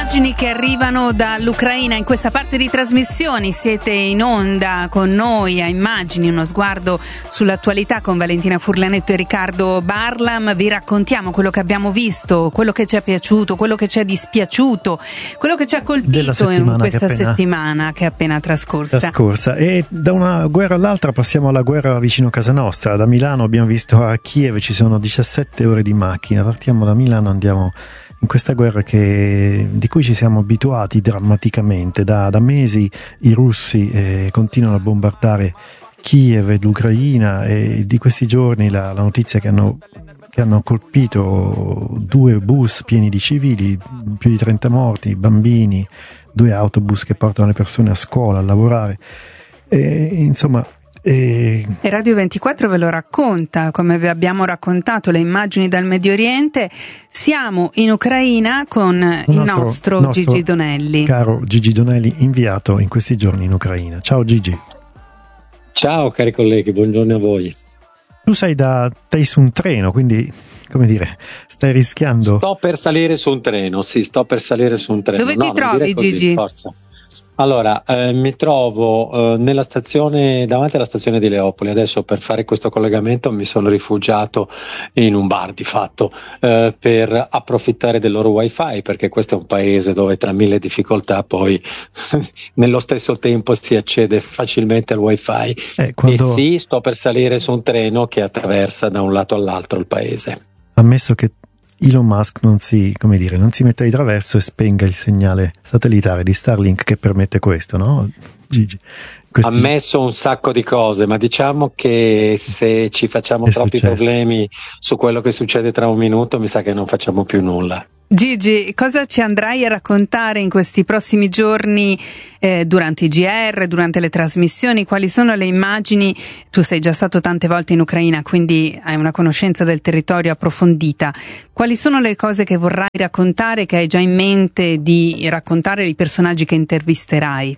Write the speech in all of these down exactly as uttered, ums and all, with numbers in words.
immagini che arrivano dall'Ucraina. In questa parte di trasmissioni siete in onda con noi a Immagini, uno sguardo sull'attualità con Valentina Furlanetto e Riccardo Barlam. Vi raccontiamo quello che abbiamo visto, quello che ci è piaciuto, quello che ci è dispiaciuto, quello che ci ha colpito in questa che appena, settimana che è appena trascorsa. trascorsa. E da una guerra all'altra passiamo alla guerra vicino a casa nostra. Da Milano abbiamo visto a Kiev ci sono diciassette ore di macchina. Partiamo da Milano, andiamo in questa guerra che, di cui ci siamo abituati drammaticamente. Da, da mesi i russi eh, continuano a bombardare Kiev e l'Ucraina, e di questi giorni la, la notizia che hanno, che hanno colpito due bus pieni di civili, più di trenta morti, bambini, due autobus che portano le persone a scuola, a lavorare. E, insomma... E... e Radio ventiquattro ve lo racconta, come vi abbiamo raccontato le immagini dal Medio Oriente. Siamo in Ucraina con Un il nostro, nostro Gigi Donelli. Caro Gigi Donelli, inviato in questi giorni in Ucraina. Ciao Gigi. Ciao cari colleghi, buongiorno a voi. Tu sei da te su un treno, quindi come dire, stai rischiando. Sto per salire su un treno, sì, sto per salire su un treno. Dove no, ti trovi così, Gigi? Forza. Allora, eh, mi trovo eh, nella stazione, davanti alla stazione di Leopoli. Adesso per fare questo collegamento mi sono rifugiato in un bar di fatto eh, per approfittare del loro wifi, perché questo è un paese dove tra mille difficoltà poi nello stesso tempo si accede facilmente al wifi. Eh, quando... E sì, sto per salire su un treno che attraversa da un lato all'altro il paese. Ammesso che Elon Musk non si, come dire, non si metta di traverso e spenga il segnale satellitare di Starlink che permette questo, no, Gigi? Questi... Ha messo un sacco di cose, ma diciamo che se ci facciamo è troppi successo. problemi su quello che succede tra un minuto, mi sa che non facciamo più nulla. Gigi, cosa ci andrai a raccontare in questi prossimi giorni eh, durante i G R, durante le trasmissioni? Quali sono le immagini? Tu sei già stato tante volte in Ucraina, quindi hai una conoscenza del territorio approfondita. Quali sono le cose che vorrai raccontare, che hai già in mente di raccontare, i personaggi che intervisterai?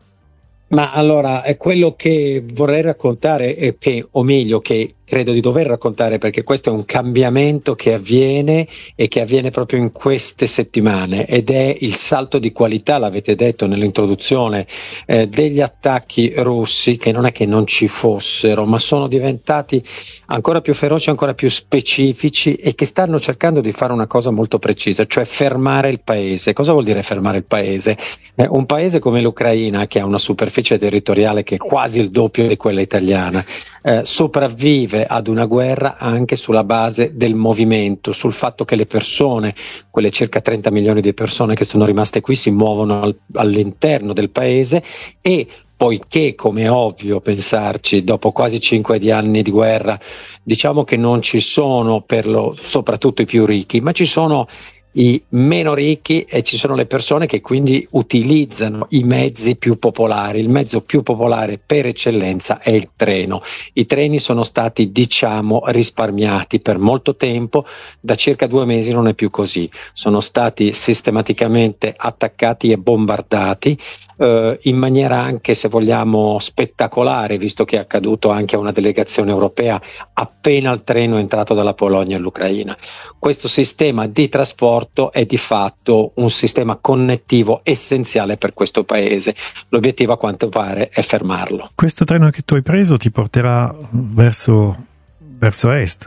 Ma allora, è quello che vorrei raccontare, è che, o meglio, che credo di dover raccontare, perché questo è un cambiamento che avviene e che avviene proprio in queste settimane, ed è il salto di qualità, l'avete detto nell'introduzione, eh, degli attacchi russi, che non è che non ci fossero, ma sono diventati ancora più feroci, ancora più specifici, e che stanno cercando di fare una cosa molto precisa, cioè fermare il paese. Cosa vuol dire fermare il paese? Eh, un paese come l'Ucraina, che ha una superficie territoriale che è quasi il doppio di quella italiana, eh, sopravvive ad una guerra anche sulla base del movimento, sul fatto che le persone, quelle circa trenta milioni di persone che sono rimaste qui, si muovono al, all'interno del paese, e poiché, come è ovvio pensarci, dopo quasi cinque di anni di guerra, diciamo che non ci sono per lo, soprattutto i più ricchi, ma ci sono i meno ricchi e ci sono le persone che quindi utilizzano i mezzi più popolari. Il mezzo più popolare per eccellenza è il treno. I treni sono stati, diciamo, risparmiati per molto tempo, da circa due mesi non è più così. Sono stati sistematicamente attaccati e bombardati Uh, in maniera anche, se vogliamo, spettacolare, visto che è accaduto anche a una delegazione europea appena il treno è entrato dalla Polonia all'Ucraina. Questo sistema di trasporto è di fatto un sistema connettivo essenziale per questo paese. L'obiettivo, a quanto pare, è fermarlo. Questo treno che tu hai preso ti porterà verso, verso est?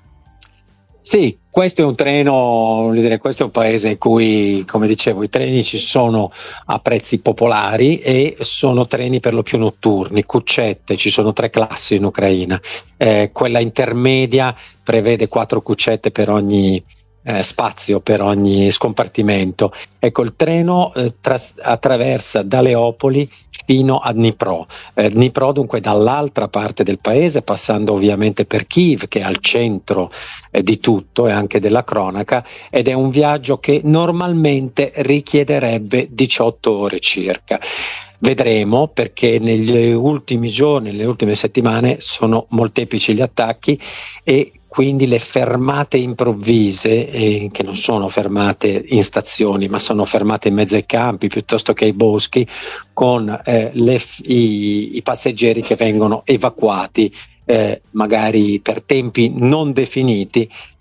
Sì, questo è un treno, voglio dire, questo è un paese in cui, come dicevo, i treni ci sono a prezzi popolari e sono treni per lo più notturni, cuccette. Ci sono tre classi in Ucraina, eh, quella intermedia prevede quattro cuccette per ogni Eh, spazio, per ogni scompartimento. Ecco, il treno eh, tra- attraversa da Leopoli fino a Dnipro. Eh, Dnipro dunque dall'altra parte del paese, passando ovviamente per Kiev, che è al centro eh, di tutto e anche della cronaca, ed è un viaggio che normalmente richiederebbe diciotto ore circa. Vedremo, perché negli ultimi giorni, nelle ultime settimane sono molteplici gli attacchi e quindi le fermate improvvise, eh, che non sono fermate in stazioni ma sono fermate in mezzo ai campi piuttosto che ai boschi, con eh, le, i, i passeggeri che vengono evacuati eh, magari per tempi non definiti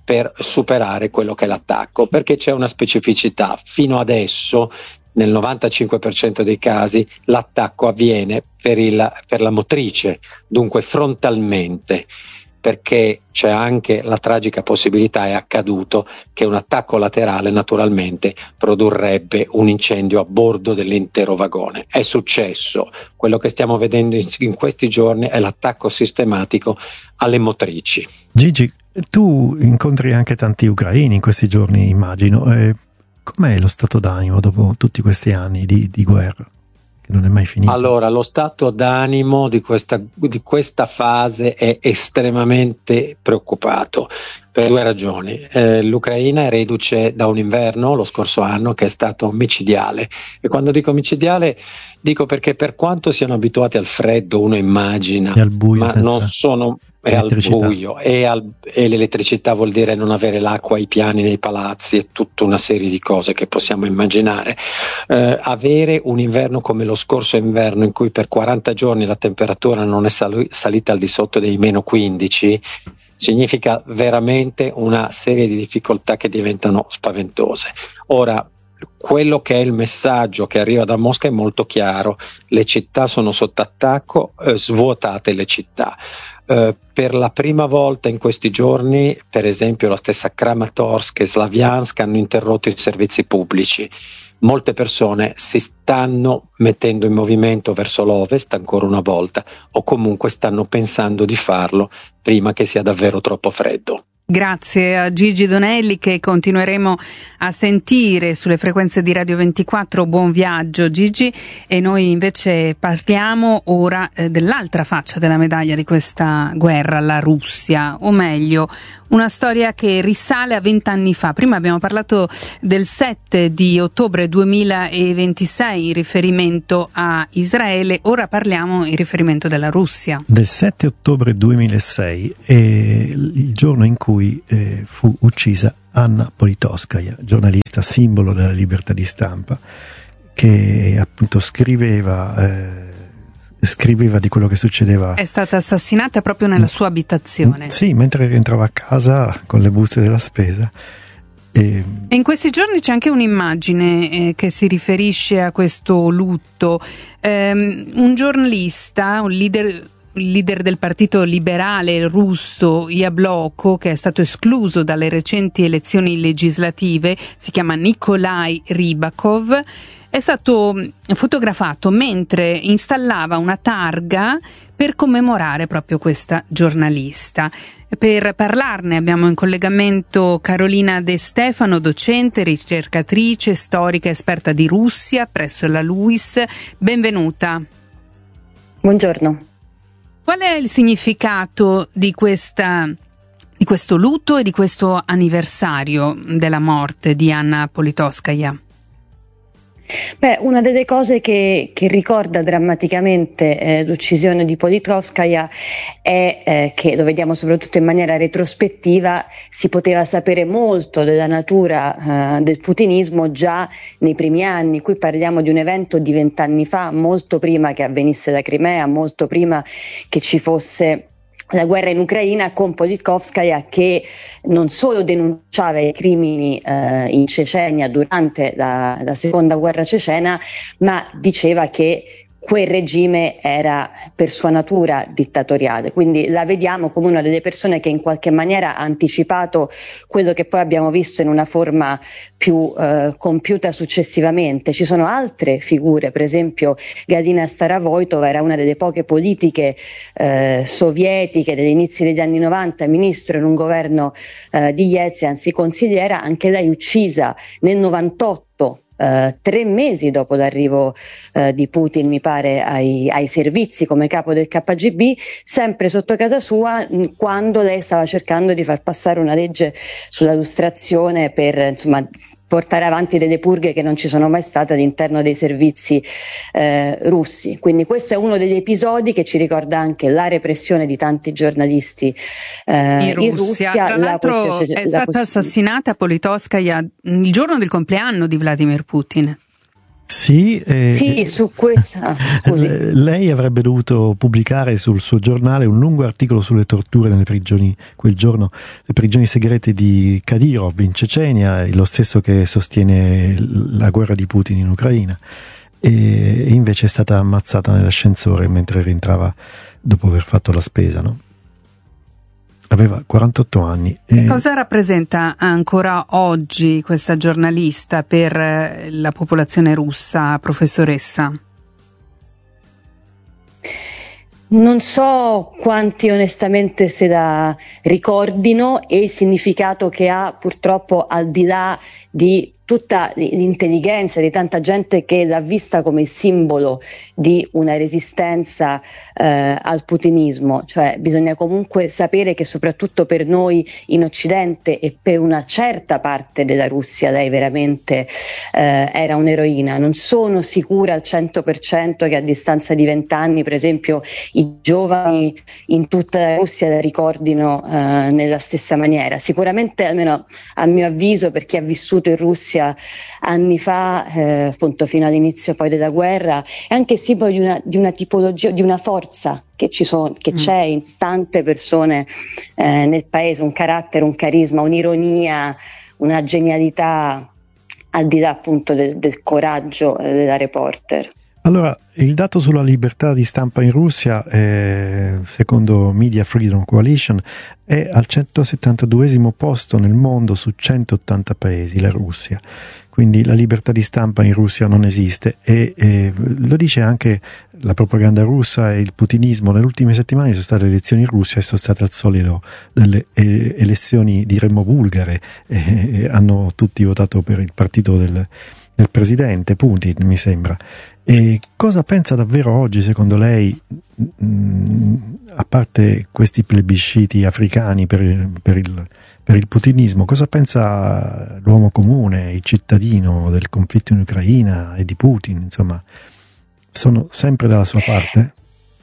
per superare quello che è l'attacco, perché c'è una specificità. Fino adesso, nel novantacinque per cento dei casi, l'attacco avviene per, il, per la motrice, dunque frontalmente, perché c'è anche la tragica possibilità, è accaduto, che un attacco laterale naturalmente produrrebbe un incendio a bordo dell'intero vagone. È successo. Quello che stiamo vedendo in, in questi giorni è l'attacco sistematico alle motrici. Gigi, tu incontri anche tanti ucraini in questi giorni, immagino. Eh, com'è lo stato d'animo dopo tutti questi anni di, di guerra? Che non è mai finito. Allora, lo stato d'animo di questa, di questa fase è estremamente preoccupato per due ragioni. Eh, L'Ucraina è reduce da un inverno lo scorso anno che è stato micidiale, e quando dico micidiale dico perché, per quanto siano abituati al freddo, uno immagina, e al buio, ma non sono è al buio e, al, e l'elettricità vuol dire non avere l'acqua ai piani nei palazzi e tutta una serie di cose che possiamo immaginare. Eh, avere un inverno come lo scorso inverno, in cui per quaranta giorni la temperatura non è sal- salita al di sotto dei meno quindici, significa veramente una serie di difficoltà che diventano spaventose. Ora, quello che è il messaggio che arriva da Mosca è molto chiaro: le città sono sotto attacco, eh, svuotate le città. Uh, per la prima volta in questi giorni, per esempio, la stessa Kramatorsk e Slaviansk hanno interrotto i servizi pubblici. Molte persone si stanno mettendo in movimento verso l'ovest ancora una volta, o comunque stanno pensando di farlo prima che sia davvero troppo freddo. Grazie a Gigi Donelli, che continueremo a sentire sulle frequenze di Radio ventiquattro. Buon viaggio, Gigi. E noi invece parliamo ora eh, dell'altra faccia della medaglia di questa guerra, la Russia, o meglio una storia che risale a vent'anni fa. Prima abbiamo parlato del sette di ottobre duemilaventisei in riferimento a Israele, ora parliamo in riferimento della Russia. Del sette ottobre duemilasei è il giorno in cui eh, fu uccisa Anna Politkovskaja, giornalista simbolo della libertà di stampa, che appunto scriveva eh, scriveva di quello che succedeva. È stata assassinata proprio nella sua abitazione. Sì, mentre rientrava a casa con le buste della spesa. E, e in questi giorni c'è anche un'immagine eh, che si riferisce a questo lutto. Um, un giornalista, un leader il leader del partito liberale russo Yabloko, che è stato escluso dalle recenti elezioni legislative, si chiama Nikolai Rybakov, è stato fotografato mentre installava una targa per commemorare proprio questa giornalista. Per parlarne abbiamo in collegamento Carolina De Stefano, docente, ricercatrice, storica, esperta di Russia presso la LUISS. Benvenuta. Buongiorno. Qual è il significato di questa di questo lutto e di questo anniversario della morte di Anna Politkovskaja? Beh, una delle cose che, che ricorda drammaticamente eh, l'uccisione di Politkovskaja è eh, che, lo vediamo soprattutto in maniera retrospettiva, si poteva sapere molto della natura eh, del putinismo già nei primi anni. Qui parliamo di un evento di vent'anni fa, molto prima che avvenisse la Crimea, molto prima che ci fosse la guerra in Ucraina, con Politkovskaja che non solo denunciava i crimini eh, in Cecenia durante la, la seconda guerra cecena, ma diceva che quel regime era per sua natura dittatoriale. Quindi la vediamo come una delle persone che in qualche maniera ha anticipato quello che poi abbiamo visto in una forma più eh, compiuta successivamente. Ci sono altre figure, per esempio Galina Staravojtova era una delle poche politiche eh, sovietiche degli inizi degli anni novanta, ministro in un governo eh, di Yeltsin, anzi consigliera, anche lei uccisa nel novantotto. Uh, tre mesi dopo l'arrivo uh, di Putin, mi pare, ai, ai servizi come capo del K G B, sempre sotto casa sua, mh, quando lei stava cercando di far passare una legge sulla lustrazione per, insomma, portare avanti delle purghe che non ci sono mai state all'interno dei servizi eh, russi. Quindi questo è uno degli episodi che ci ricorda anche la repressione di tanti giornalisti eh, in Russia. In Russia. Tra l'altro la è stata possib- assassinata Politkovskaja il giorno del compleanno di Vladimir Putin. Sì, eh, sì, su questa. Scusi. Lei avrebbe dovuto pubblicare sul suo giornale un lungo articolo sulle torture nelle prigioni, quel giorno, le prigioni segrete di Kadyrov in Cecenia, lo stesso che sostiene la guerra di Putin in Ucraina, e invece è stata ammazzata nell'ascensore mentre rientrava dopo aver fatto la spesa, no? Aveva quarantotto anni. E cosa rappresenta ancora oggi questa giornalista per la popolazione russa, professoressa? Non so quanti onestamente se la ricordino e il significato che ha, purtroppo, al di là di tutta l'intelligenza di tanta gente che l'ha vista come simbolo di una resistenza eh, al putinismo. Cioè bisogna comunque sapere che soprattutto per noi in Occidente e per una certa parte della Russia lei veramente eh, era un'eroina. Non sono sicura al cento per cento che a distanza di vent'anni, per esempio, i giovani in tutta la Russia la ricordino eh, nella stessa maniera. Sicuramente, almeno a mio avviso, per chi ha vissuto in Russia anni fa, eh, appunto fino all'inizio poi della guerra, è anche simbolo di una, di una tipologia, di una forza che ci sono, che mm. c'è in tante persone eh, nel paese, un carattere, un carisma, un'ironia, una genialità, al di là appunto del, del coraggio eh, della reporter. Allora, il dato sulla libertà di stampa in Russia, eh, secondo Media Freedom Coalition, è al centosettantaduesimo posto nel mondo su centottanta paesi, la Russia. Quindi la libertà di stampa in Russia non esiste e eh, lo dice anche la propaganda russa e il putinismo. Nelle ultime settimane ci sono state le elezioni in Russia e sono state al solito delle eh, elezioni, diremmo, bulgare. Eh, hanno tutti votato per il partito del, del presidente Putin, mi sembra. E cosa pensa davvero oggi, secondo lei, mh, a parte questi plebisciti africani per il, per, il, per il putinismo, cosa pensa l'uomo comune, il cittadino del conflitto in Ucraina e di Putin? Insomma, sono sempre dalla sua parte?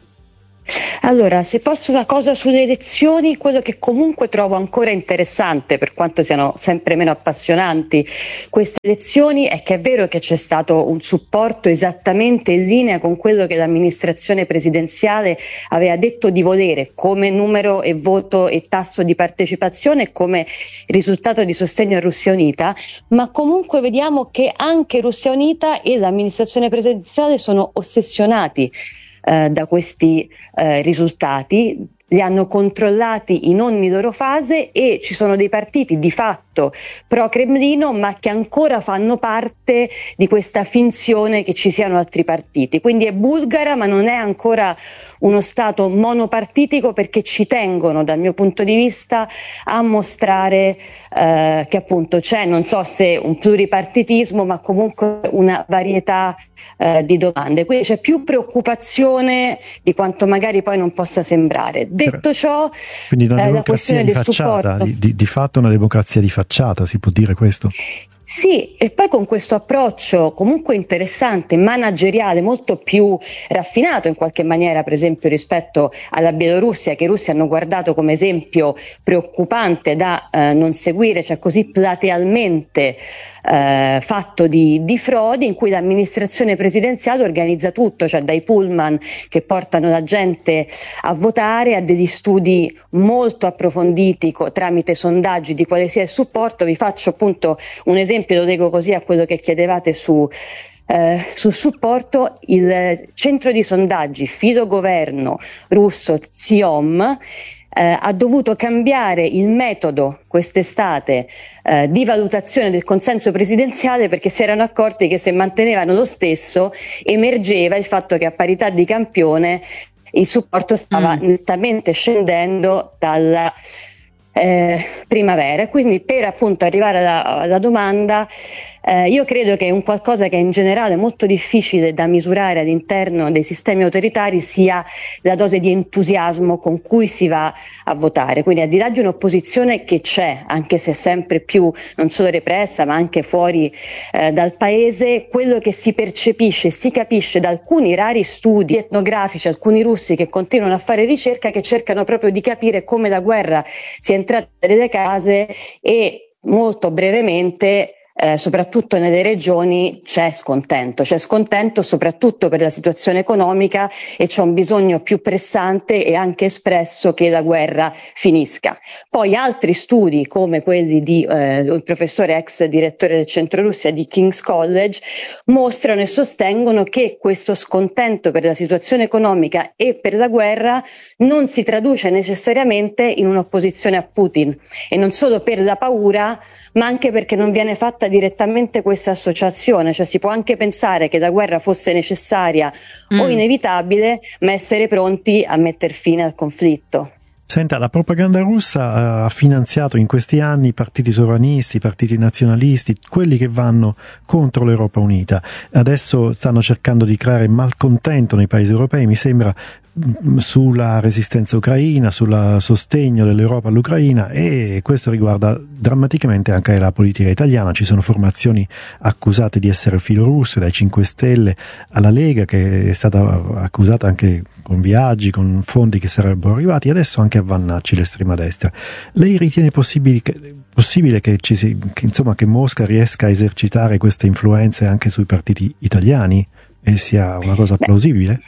Allora, se posso una cosa sulle elezioni, quello che comunque trovo ancora interessante, per quanto siano sempre meno appassionanti queste elezioni, è che è vero che c'è stato un supporto esattamente in linea con quello che l'amministrazione presidenziale aveva detto di volere come numero e voto e tasso di partecipazione e come risultato di sostegno a Russia Unita, ma comunque vediamo che anche Russia Unita e l'amministrazione presidenziale sono ossessionati Eh, da questi eh, risultati, li hanno controllati in ogni loro fase e ci sono dei partiti di fatto pro Cremlino ma che ancora fanno parte di questa finzione che ci siano altri partiti. Quindi è bulgara ma non è ancora uno stato monopartitico, perché ci tengono, dal mio punto di vista, a mostrare eh, che appunto c'è, non so se un pluripartitismo, ma comunque una varietà eh, di domande. Quindi c'è più preoccupazione di quanto magari poi non possa sembrare. Detto ciò, quindi una eh, democrazia la questione di del facciata, supporto. di, di, di fatto una democrazia di facciata, si può dire questo? Sì, e poi con questo approccio comunque interessante, manageriale, molto più raffinato in qualche maniera, per esempio rispetto alla Bielorussia, che i russi hanno guardato come esempio preoccupante da eh, non seguire, cioè così platealmente eh, fatto di, di frodi, in cui l'amministrazione presidenziale organizza tutto, cioè dai pullman che portano la gente a votare a degli studi molto approfonditi co- tramite sondaggi di quale sia il supporto. Vi faccio appunto un esempio, lo leggo così a quello che chiedevate su eh, sul supporto. Il centro di sondaggi filogoverno russo Tsiom eh, ha dovuto cambiare il metodo quest'estate eh, di valutazione del consenso presidenziale, perché si erano accorti che se mantenevano lo stesso emergeva il fatto che a parità di campione il supporto stava mm. nettamente scendendo dalla Eh, primavera. Quindi, per appunto arrivare alla, alla domanda, eh, io credo che un qualcosa che è in generale molto difficile da misurare all'interno dei sistemi autoritari sia la dose di entusiasmo con cui si va a votare. Quindi, al di là di un'opposizione che c'è, anche se sempre più non solo repressa ma anche fuori eh, dal paese, quello che si percepisce, si capisce da alcuni rari studi etnografici, alcuni russi che continuano a fare ricerca, che cercano proprio di capire come la guerra sia entrata nelle case e molto brevemente eh, soprattutto nelle regioni c'è scontento, c'è scontento soprattutto per la situazione economica e c'è un bisogno più pressante e anche espresso che la guerra finisca. Poi altri studi come quelli di eh, il professore ex direttore del centro Russia di King's College mostrano e sostengono che questo scontento per la situazione economica e per la guerra non si traduce necessariamente in un'opposizione a Putin, e non solo per la paura, ma anche perché non viene fatta direttamente questa associazione, cioè si può anche pensare che la guerra fosse necessaria mm. o inevitabile, ma essere pronti a mettere fine al conflitto. Senta, la propaganda russa ha finanziato in questi anni i partiti sovranisti, i partiti nazionalisti, quelli che vanno contro l'Europa unita. Adesso stanno cercando di creare malcontento nei paesi europei, mi sembra, sulla resistenza ucraina, sul sostegno dell'Europa all'Ucraina, e questo riguarda drammaticamente anche la politica italiana. Ci sono formazioni accusate di essere filorusse, dai cinque Stelle alla Lega, che è stata accusata anche con viaggi, con fondi che sarebbero arrivati, adesso anche a Vannacci, l'estrema destra. Lei ritiene possibile che, possibile che, ci si, che, insomma, che Mosca riesca a esercitare queste influenze anche sui partiti italiani e sia una cosa plausibile?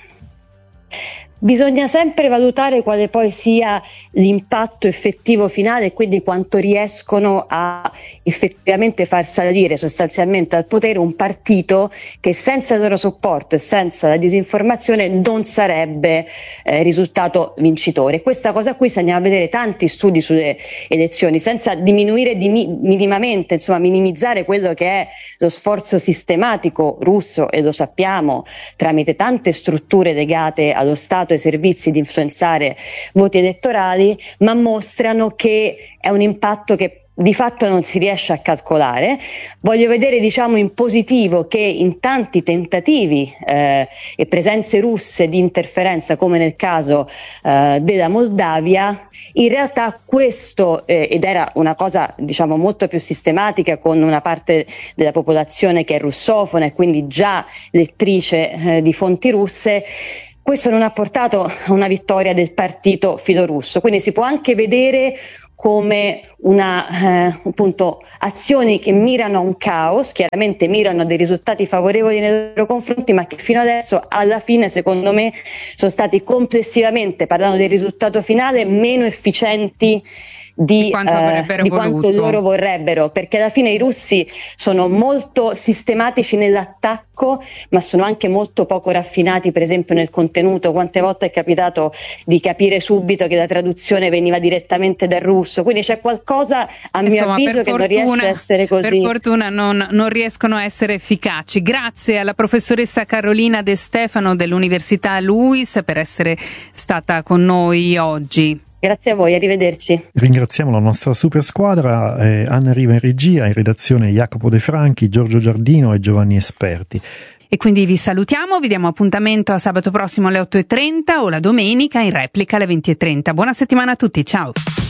Bisogna sempre valutare quale poi sia l'impatto effettivo finale e quindi quanto riescono a effettivamente far salire sostanzialmente al potere un partito che senza il loro supporto e senza la disinformazione non sarebbe eh, risultato vincitore. Questa cosa qui, se andiamo a vedere tanti studi sulle elezioni, senza diminuire di mi- minimamente, insomma minimizzare quello che è lo sforzo sistematico russo, e lo sappiamo tramite tante strutture legate allo Stato e servizi di influenzare voti elettorali, ma mostrano che è un impatto che di fatto non si riesce a calcolare. Voglio vedere, diciamo, in positivo che in tanti tentativi eh, e presenze russe di interferenza, come nel caso eh, della Moldavia, in realtà questo, eh, ed era una cosa diciamo molto più sistematica, con una parte della popolazione che è russofona e quindi già lettrice eh, di fonti russe, questo non ha portato a una vittoria del partito filorusso. Quindi si può anche vedere come una, eh, appunto, azioni che mirano a un caos, chiaramente mirano a dei risultati favorevoli nei loro confronti, ma che fino adesso alla fine secondo me sono stati complessivamente, parlando del risultato finale, meno efficienti di, quanto, eh, di quanto loro vorrebbero, perché alla fine i russi sono molto sistematici nell'attacco, ma sono anche molto poco raffinati per esempio nel contenuto. Quante volte è capitato di capire subito che la traduzione veniva direttamente dal russo, quindi c'è qualcosa a mio Insomma, avviso che fortuna, non riesce a essere così. Per fortuna non, non riescono a essere efficaci. Grazie alla professoressa Carolina De Stefano dell'Università LUISS per essere stata con noi oggi. Grazie a voi, arrivederci. Ringraziamo la nostra super squadra, eh, Anna Riva in regia, in redazione Jacopo De Franchi, Giorgio Giardino e Giovanni Esperti. E quindi vi salutiamo, vi diamo appuntamento a sabato prossimo alle otto e trenta o la domenica in replica alle venti e trenta. Buona settimana a tutti, ciao!